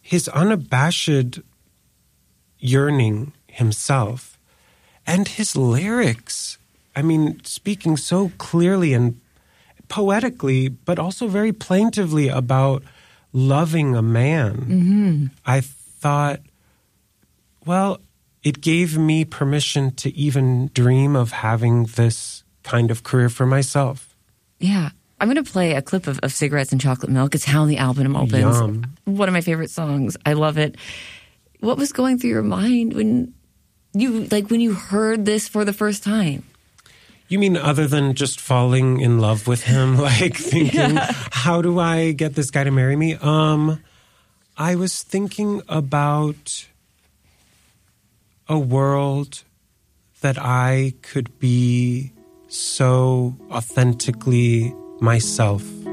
his unabashed yearning himself and his lyrics. I mean, speaking so clearly and poetically, but also very plaintively about loving a man. Mm-hmm. I thought, well, it gave me permission to even dream of having this kind of career for myself. Yeah. I'm going to play a clip of Cigarettes and Chocolate Milk. It's how the album opens. Yum. One of my favorite songs. I love it. What was going through your mind when you heard this for the first time? You mean other than just falling in love with him, like thinking, how do I get this guy to marry me? I was thinking about a world that I could be so authentically myself